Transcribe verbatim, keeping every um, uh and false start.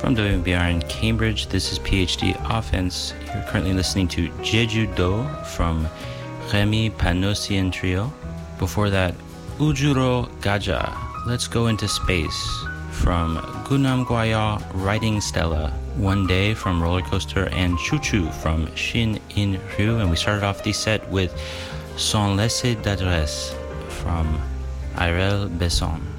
from W M B R in Cambridge. This is PhD Offense. You're currently listening to Jeju Do from Remy Panossian Trio. Before that, Ujuro Gaja, Let's Go Into Space from Gunam Gwaya Riding Stella, One Day from Roller Coaster, and Choo Choo from Shin In Ryu. And we started off the set with Sans Laisser d'Adresse from Irel Besson.